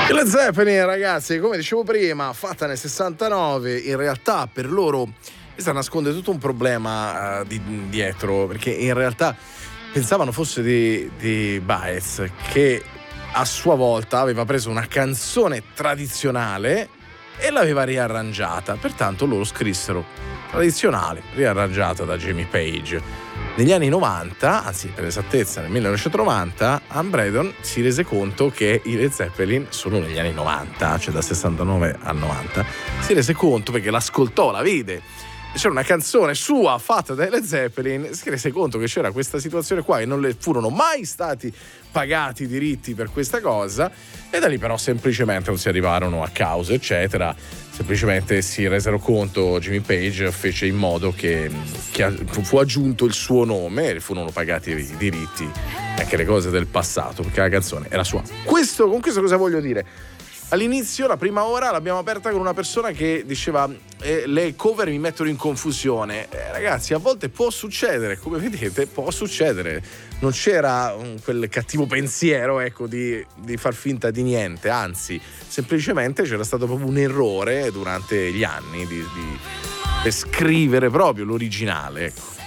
E Led Zeppelin, ragazzi, come dicevo prima, fatta nel 69, in realtà per loro questa nasconde tutto un problema dietro, perché in realtà pensavano fosse di Baez, che a sua volta aveva preso una canzone tradizionale e l'aveva riarrangiata, pertanto loro scrissero tradizionale, riarrangiata da Jimmy Page. Negli anni 90, anzi per esattezza nel 1990, Ann Braden si rese conto che i Led Zeppelin sono negli anni 90, cioè da 69 al 90, si rese conto perché l'ascoltò, la vide, c'era una canzone sua fatta dai Led Zeppelin, si rese conto che c'era questa situazione qua e non le furono mai stati pagati i diritti per questa cosa, e da lì però semplicemente non si arrivarono a causa eccetera, semplicemente si resero conto, Jimmy Page fece in modo che fu aggiunto il suo nome e furono pagati i diritti e anche le cose del passato, perché la canzone era sua. Con questo cosa voglio dire? All'inizio, la prima ora, l'abbiamo aperta con una persona che diceva le cover mi mettono in confusione. Ragazzi, a volte può succedere, come vedete, può succedere. Non c'era quel cattivo pensiero, ecco, di far finta di niente, anzi, semplicemente c'era stato proprio un errore durante gli anni per scrivere proprio l'originale, ecco.